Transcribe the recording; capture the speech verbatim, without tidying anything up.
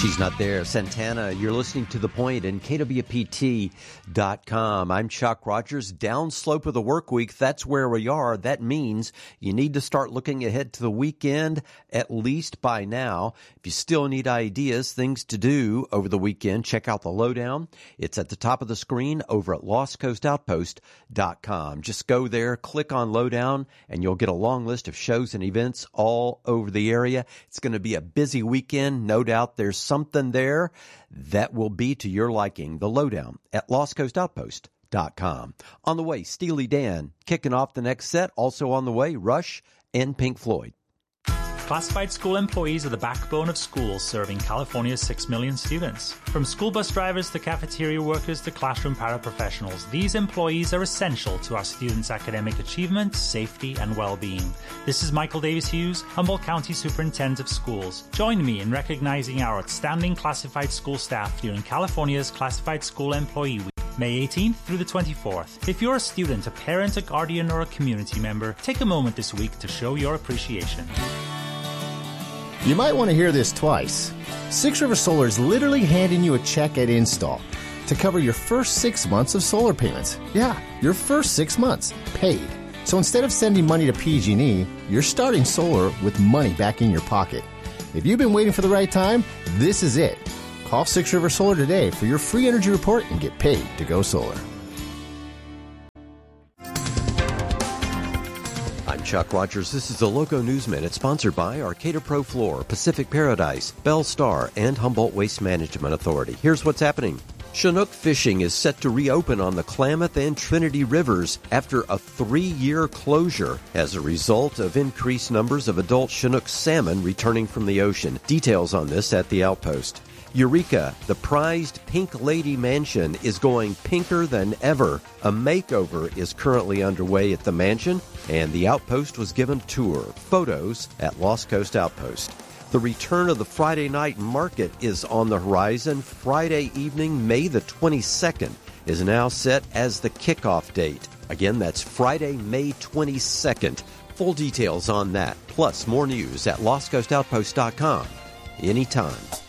She's not there. Santana, you're listening to The Point and K W P T dot com. I'm Chuck Rogers. Downslope of the work week, that's where we are. That means you need to start looking ahead to the weekend, at least by now. If you still need ideas, things to do over the weekend, check out the lowdown. It's at the top of the screen over at lost coast outpost dot com. Just go there, click on lowdown, and you'll get a long list of shows and events all over the area. It's going to be a busy weekend. No doubt there's something there that will be to your liking. The lowdown at lost coast outpost dot com. On the way, Steely Dan kicking off the next set. Also on the way, Rush and Pink Floyd. Classified school employees are the backbone of schools serving California's six million students. From school bus drivers to cafeteria workers to classroom paraprofessionals, these employees are essential to our students' academic achievement, safety, and well-being. This is Michael Davis Hughes, Humboldt County Superintendent of Schools. Join me in recognizing our outstanding classified school staff during California's Classified School Employee Week, May eighteenth through the twenty-fourth. If you're a student, a parent, a guardian, or a community member, take a moment this week to show your appreciation. You might want to hear this twice. Six River Solar is literally handing you a check at install to cover your first six months of solar payments. Yeah, your first six months, paid. So instead of sending money to P G and E, you're starting solar with money back in your pocket. If you've been waiting for the right time, this is it. Call Six River Solar today for your free energy report and get paid to go solar. Chuck Rogers. This is the Loco News Minute, sponsored by Arcata Pro Floor, Pacific Paradise, Bell Star, and Humboldt Waste Management Authority. Here's what's happening. Chinook fishing is set to reopen on the Klamath and Trinity Rivers after a three-year closure as a result of increased numbers of adult Chinook salmon returning from the ocean. Details on this at the Outpost. Eureka, the prized Pink Lady Mansion, is going pinker than ever. A makeover is currently underway at the mansion, and the Outpost was given a tour. Photos at Lost Coast Outpost. The return of the Friday night market is on the horizon. Friday evening, May the twenty-second, is now set as the kickoff date. Again, that's Friday, May twenty-second. Full details on that, plus more news at lost coast outpost dot com. Anytime.